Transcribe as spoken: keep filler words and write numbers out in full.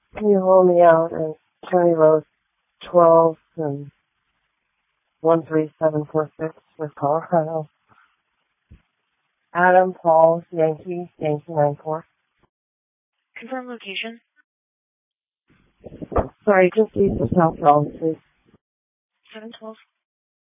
Can you hold me out at County Road twelve and one three seven four six with Colorado? Adam, Paul, Yankee, Yankee nine four. Confirm location. Sorry, just east of South Rollins, please. seven twelve.